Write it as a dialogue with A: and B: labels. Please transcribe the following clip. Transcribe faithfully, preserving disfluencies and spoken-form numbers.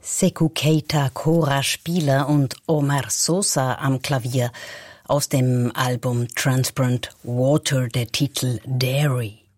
A: Seckou Keita, Cora Spieler und Omar Sosa am Klavier. Aus dem Album Transparent Water der Titel Dairy.